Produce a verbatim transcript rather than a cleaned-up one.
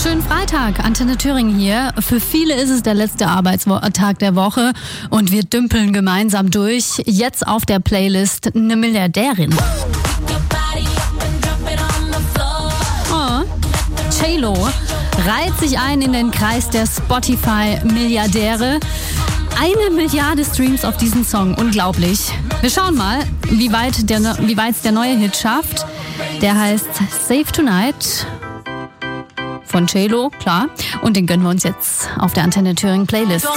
Schönen Freitag, Antenne Thüringen hier. Für viele ist es der letzte Arbeitstag der Woche und wir dümpeln gemeinsam durch. Jetzt auf der Playlist eine Milliardärin. Oh, J-Lo reiht sich ein in den Kreis der Spotify-Milliardäre. Eine Milliarde Streams auf diesen Song, unglaublich. Wir schauen mal, wie weit der, wie weit's der neue Hit schafft. Der heißt Save Tonight von J-Lo, klar. Und den gönnen wir uns jetzt auf der Antenne Thüringen Playlist.